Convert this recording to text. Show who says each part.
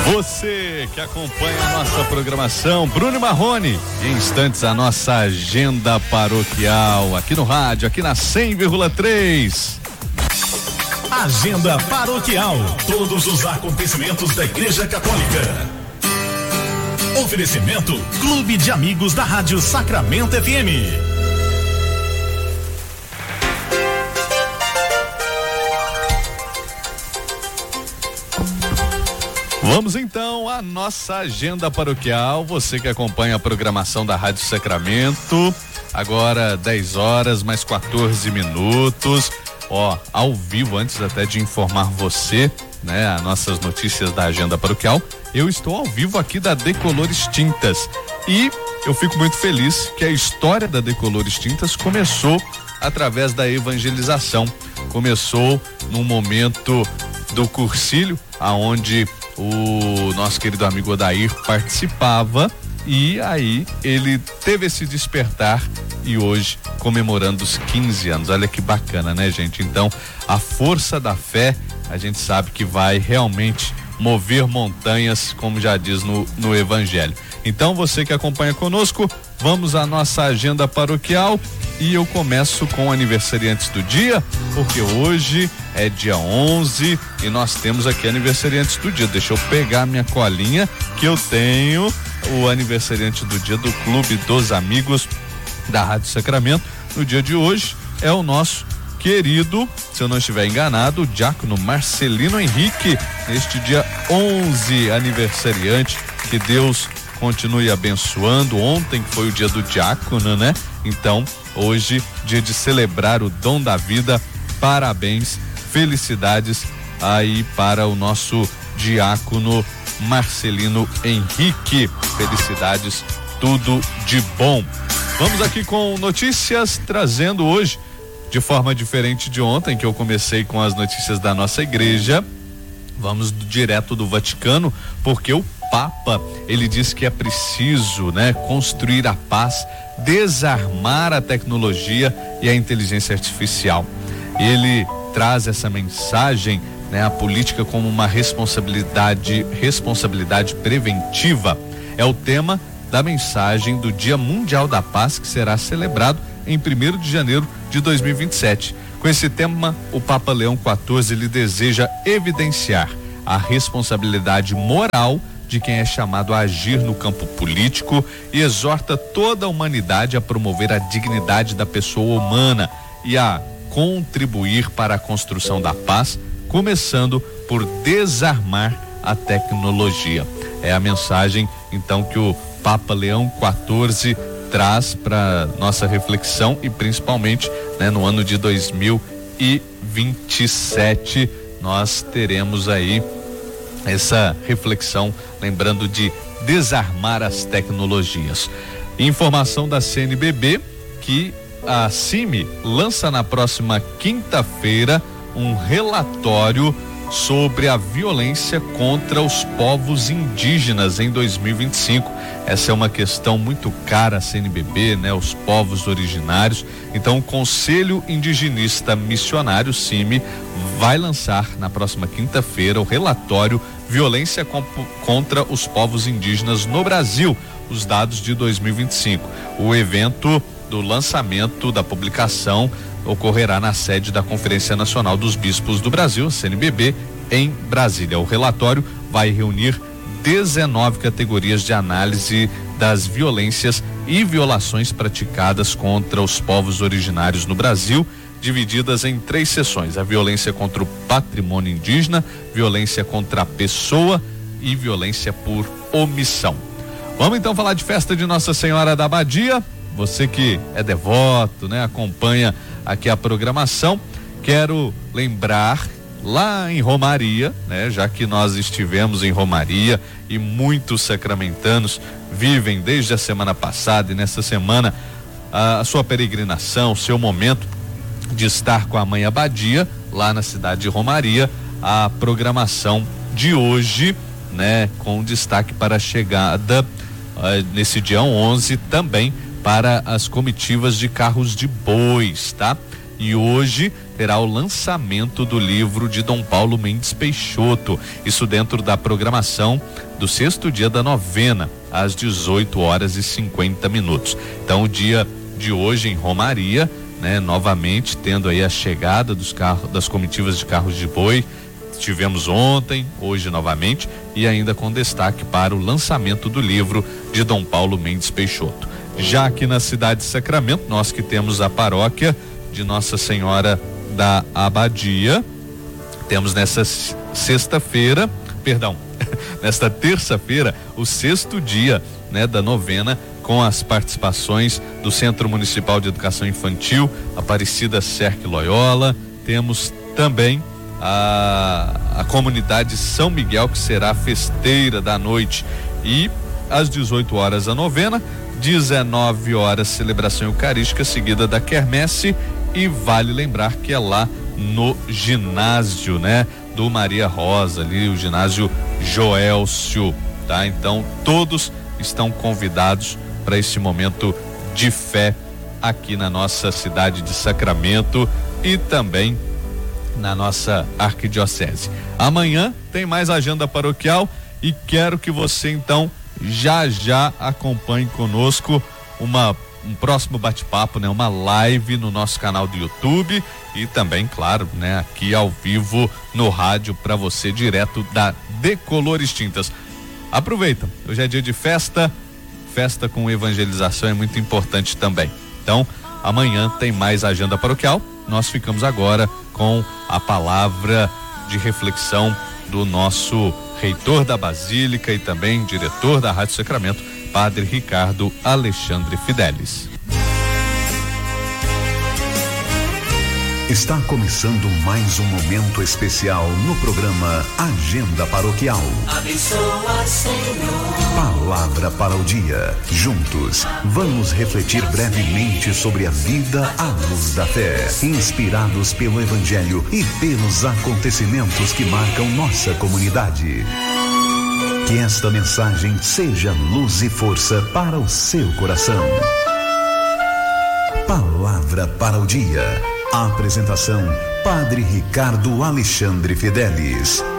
Speaker 1: Você que acompanha a nossa programação, Bruno Marrone, em instantes a nossa agenda paroquial, aqui no rádio, aqui na 100,3.
Speaker 2: Agenda paroquial, todos os acontecimentos da Igreja Católica. Oferecimento Clube de Amigos da Rádio Sacramento FM.
Speaker 1: Vamos então à nossa agenda paroquial. Você que acompanha a programação da Rádio Sacramento, agora 10 horas mais 14 minutos. Ao vivo, antes até de informar você, né, as nossas notícias da agenda paroquial, eu estou ao vivo aqui da Decolores Tintas e eu fico muito feliz que a história da Decolores Tintas começou através da evangelização. Começou num momento do cursilho, aonde o nosso querido amigo Odair participava, e aí ele teve esse despertar e hoje comemorando os 15 anos. Olha que bacana, né, gente? Então, a força da fé, a gente sabe que vai realmente mover montanhas, como já diz no Evangelho. Então, você que acompanha conosco, vamos à nossa agenda paroquial e eu começo com aniversariantes do dia, porque hoje é dia 11 e nós temos aqui aniversariantes do dia. Deixa eu pegar minha colinha que eu tenho o aniversariante do dia do Clube dos Amigos da Rádio Sacramento. No dia de hoje é o nosso querido, se eu não estiver enganado, o diácono Marcelino Henrique, neste dia 11 aniversariante. Que Deus continue abençoando. Ontem foi o dia do diácono, né? Então, hoje, dia de celebrar o dom da vida. Parabéns, felicidades aí para o nosso diácono Marcelino Henrique. Felicidades, tudo de bom. Vamos aqui com notícias, trazendo hoje, de forma diferente de ontem, que eu comecei com as notícias da nossa igreja. Vamos direto do Vaticano, porque o Papa, ele diz que é preciso, né, construir a paz, desarmar a tecnologia e a inteligência artificial. Ele traz essa mensagem, né, a política como uma responsabilidade preventiva. É o tema da mensagem do Dia Mundial da Paz, que será celebrado em 1º de janeiro de 2027. Com esse tema, o Papa Leão XIV, ele deseja evidenciar a responsabilidade moral de quem é chamado a agir no campo político e exorta toda a humanidade a promover a dignidade da pessoa humana e a contribuir para a construção da paz, começando por desarmar a tecnologia. É a mensagem, então, que o Papa Leão XIV traz para nossa reflexão e principalmente, né, no ano de 2027 nós teremos aí essa reflexão, lembrando de desarmar as tecnologias. Informação da CNBB que a CIMI lança na próxima quinta-feira um relatório sobre a violência contra os povos indígenas em 2025. Essa é uma questão muito cara à CNBB, né? Os povos originários. Então, o Conselho Indigenista Missionário, CIMI, vai lançar na próxima quinta-feira o relatório Violência contra os Povos Indígenas no Brasil, os dados de 2025. O evento do lançamento da publicação ocorrerá na sede da Conferência Nacional dos Bispos do Brasil, CNBB, em Brasília. O relatório vai reunir 19 categorias de análise das violências e violações praticadas contra os povos originários no Brasil, divididas em 3 seções: a violência contra o patrimônio indígena, violência contra a pessoa e violência por omissão. Vamos então falar de festa de Nossa Senhora da Abadia. Você que é devoto, né, acompanha aqui a programação, quero lembrar lá em Romaria, né, já que nós estivemos em Romaria e muitos sacramentanos vivem desde a semana passada e nessa semana a sua peregrinação, o seu momento de estar com a Mãe Abadia lá na cidade de Romaria. A programação de hoje, né, com destaque para a chegada nesse dia 11 também para as comitivas de carros de bois, tá? E hoje terá o lançamento do livro de Dom Paulo Mendes Peixoto, isso dentro da programação do 6º dia da novena, às 18h50. Então, o dia de hoje em Romaria, né, novamente tendo aí a chegada das comitivas de carros de boi. Tivemos ontem, hoje novamente, e ainda com destaque para o lançamento do livro de Dom Paulo Mendes Peixoto. Já aqui na cidade de Sacramento, nós que temos a paróquia de Nossa Senhora da Abadia, temos nesta terça-feira, o 6º dia, né, da novena, com as participações do Centro Municipal de Educação Infantil, Aparecida Cerque Loyola. Temos também a comunidade São Miguel, que será festeira da noite, e às 18h a novena, 19h celebração eucarística seguida da quermesse, e vale lembrar que é lá no ginásio, né, do Maria Rosa, ali o ginásio Joelcio, tá? Então todos estão convidados para esse momento de fé aqui na nossa cidade de Sacramento e também na nossa arquidiocese. Amanhã tem mais agenda paroquial e quero que você então já acompanhe conosco um próximo bate-papo, né? Uma live no nosso canal do YouTube e também, claro, né? Aqui ao vivo no rádio para você, direto da Decolores Tintas. Aproveita, hoje é dia de festa com evangelização é muito importante também. Então, amanhã tem mais agenda paroquial. Nós ficamos agora com a palavra de reflexão do nosso reitor da Basílica e também diretor da Rádio Sacramento, Padre Ricardo Alexandre Fidelis.
Speaker 2: Está começando mais um momento especial no programa Agenda Paroquial.
Speaker 3: Abençoa, Senhor.
Speaker 2: Palavra para o dia. Juntos, vamos refletir brevemente sobre a vida à luz da fé, inspirados pelo Evangelho e pelos acontecimentos que marcam nossa comunidade. Que esta mensagem seja luz e força para o seu coração. Palavra para o dia. A apresentação: Padre Ricardo Alexandre Fidelis.